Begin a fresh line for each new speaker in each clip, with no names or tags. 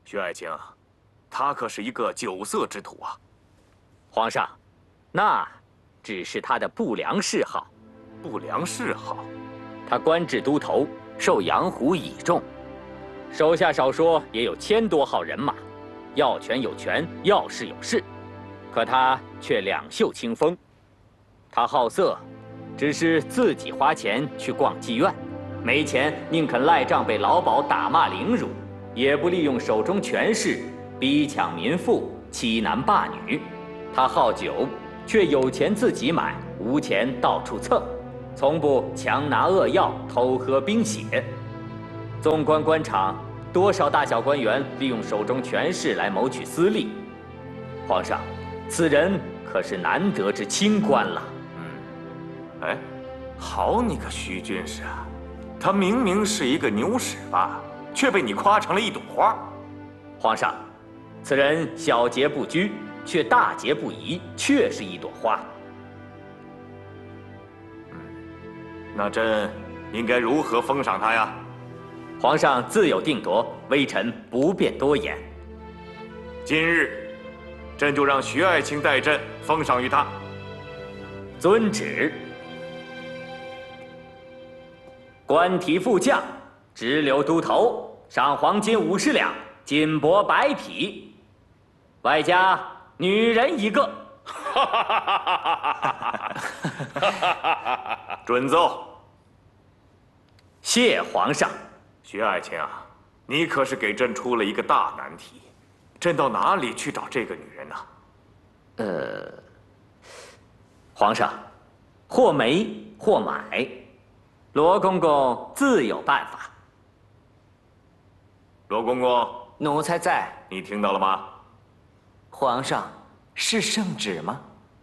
徐爱卿，他可是一个酒色之徒啊！
皇上，那只是他的不良嗜好。
不良嗜好？
他官至都头，受杨虎倚重，手下少说也有1000多号人马，要权有权，要势有势。可他却两袖清风。他好色，只是自己花钱去逛妓院，没钱宁肯赖账被老鸨打骂凌辱，也不利用手中权势逼抢民妇、欺男霸女。他好酒，却有钱自己买，无钱到处蹭，从不强拿恶药、偷喝冰血。纵观官场，多少大小官员利用手中权势来谋取私利。皇上，此人可是难得之清官了。
哎，好你个徐军师啊！他明明是一个牛屎吧，却被你夸成了一朵花。
皇上，此人小节不拘，却大节不移，确是一朵花。
那朕应该如何封赏他呀？
皇上自有定夺，微臣不便多言。
今日，朕就让徐爱卿代朕封赏于他。
遵旨。官提副将，直留都头，赏黄金50两，锦帛100匹，外加女人1个。
准奏。
谢皇上。
徐爱卿啊，你可是给朕出了一个大难题，朕到哪里去找这个女人呢？
皇上，或媒或买，罗公公自有办法。
罗公公，
奴才在。
你听到了吗？
皇上，是圣旨吗？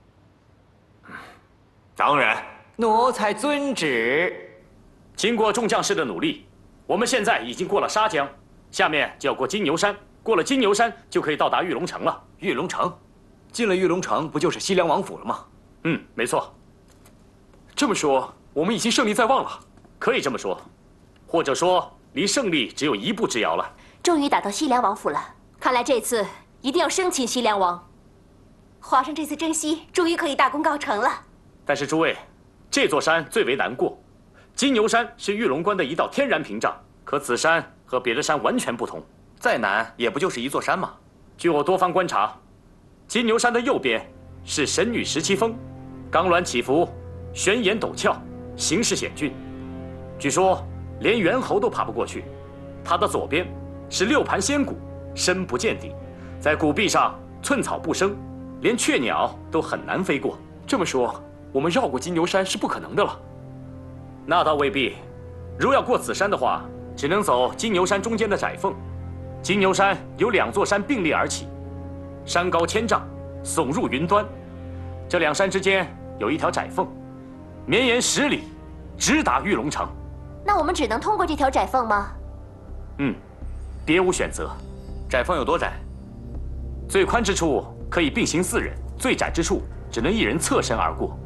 当然。
奴才遵旨。
经过众将士的努力，我们现在已经过了沙江，下面就要过金牛山。过了金牛山，就可以到达玉龙城了。
玉龙城，进了玉龙城，不就是西凉王府了吗？
没错。这么说，我们已经胜利在望了。可以这么说，或者说，离胜利只有1步之遥了。
终于打到西凉王府了，看来这次一定要生擒西凉王。皇上这次征西，终于可以大功告成了。
但是诸位，这座山最为难过。金牛山是玉龙关的一道天然屏障，可此山和别的山完全不同。
再难也不就是一座山嘛。
据我多方观察，金牛山的右边是神女17峰，冈峦起伏，悬岩陡峭，形势险峻。据说连猿猴都爬不过去。它的左边是6盘仙谷，深不见底，在谷壁上寸草不生，连雀鸟都很难飞过。
这么说，我们绕过金牛山是不可能的了。
那倒未必，如要过此山的话，只能走金牛山中间的窄缝。金牛山有2座山并列而起，山高1000丈，耸入云端。这2山之间有一条窄缝，绵延10里，直达玉龙城。
那我们只能通过这条窄缝吗？
别无选择。
窄缝有多窄？
最宽之处可以并行4人，最窄之处只能1人侧身而过。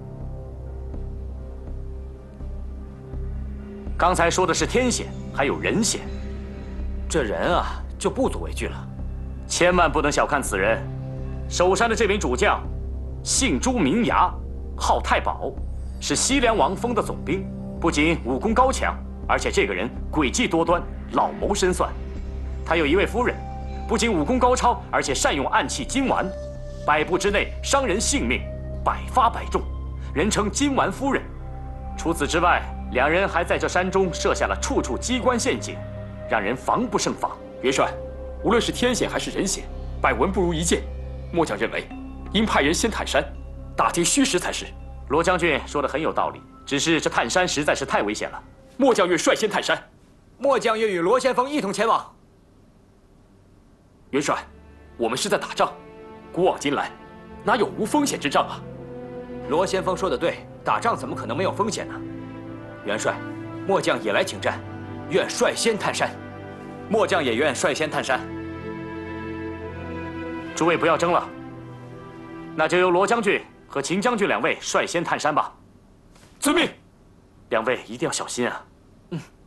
刚才说的是天险，还有人险。
这人啊，就不足为惧了。
千万不能小看此人，守山的这名主将，姓朱名牙，号太保，是西凉王封的总兵。不仅武功高强，而且这个人诡计多端，老谋深算。他有一位夫人，不仅武功高超，而且善用暗器金丸，100步之内伤人性命，百发百中，人称金丸夫人。除此之外，2人还在这山中设下了处处机关陷阱，让人防不胜防。
元帅，无论是天险还是人险，百闻不如一见。末将认为，应派人先探山，打听虚实才是。
罗将军说的很有道理，只是这探山实在是太危险了。
末将愿率先探山。
末将愿与罗先锋一同前往。
元帅，我们是在打仗，古往今来，哪有无风险之仗啊？
罗先锋说的对，打仗怎么可能没有风险呢？元帅，末将也来请战，愿率先探山。末将也愿率先探山。
诸位不要争了，那就由罗将军和秦将军2位率先探山吧。
遵命。
2位一定要小心啊！